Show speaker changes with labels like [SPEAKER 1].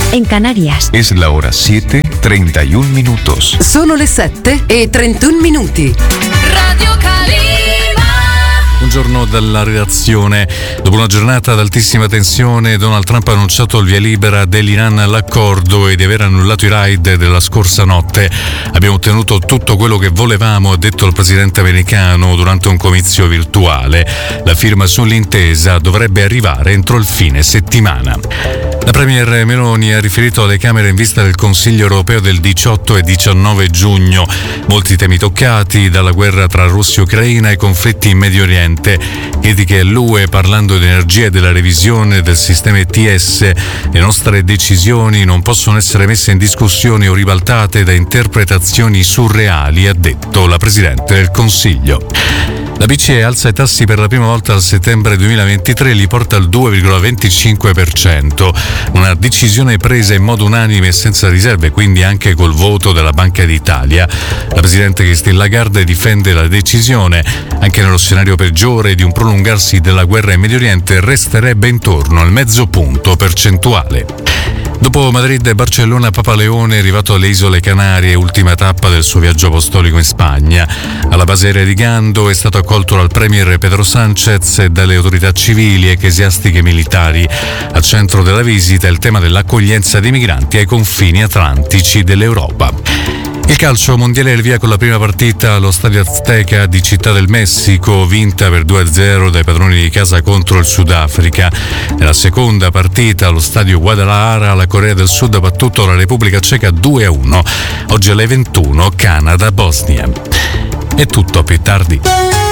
[SPEAKER 1] en Canarias.
[SPEAKER 2] Es la hora 7:31 minutos.
[SPEAKER 3] Sono le 7:31 minuti.
[SPEAKER 4] Radio Calima.
[SPEAKER 5] Buongiorno dalla redazione. Dopo una giornata ad altissima tensione, Donald Trump ha annunciato il via libera dell'Iran all'accordo e di aver annullato i raid della scorsa notte. Abbiamo ottenuto tutto quello che volevamo, ha detto il presidente americano durante un comizio virtuale. La firma sull'intesa dovrebbe arrivare entro il fine settimana. La premier Meloni ha riferito alle Camere in vista del Consiglio europeo del 18 e 19 giugno. Molti temi toccati, dalla guerra tra Russia e Ucraina ai conflitti in Medio Oriente. Critiche all'UE parlando di energia e della revisione del sistema ETS. Le nostre decisioni non possono essere messe in discussione o ribaltate da interpretazioni surreali, ha detto la Presidente del Consiglio. La BCE alza i tassi per la prima volta dal settembre 2023 e li porta al 2,25%. Una decisione presa in modo unanime e senza riserve, quindi anche col voto della Banca d'Italia. La Presidente Christine Lagarde difende la decisione. Anche nello scenario peggiore di un prolungarsi della guerra in Medio Oriente resterebbe intorno al mezzo punto percentuale. Dopo Madrid e Barcellona, Papa Leone è arrivato alle Isole Canarie, ultima tappa del suo viaggio apostolico in Spagna. Alla base aerea di Gando è stato accolto dal premier Pedro Sánchez e dalle autorità civili, ecclesiastiche e militari. Al centro della visita è il tema dell'accoglienza dei migranti ai confini atlantici dell'Europa. Il calcio mondiale il via con la prima partita allo Stadio Azteca di Città del Messico, vinta per 2-0 dai padroni di casa contro il Sudafrica. Nella seconda partita allo Stadio Guadalajara la Corea del Sud ha battuto la Repubblica Ceca 2-1. Oggi alle 21 Canada-Bosnia. È tutto, più tardi.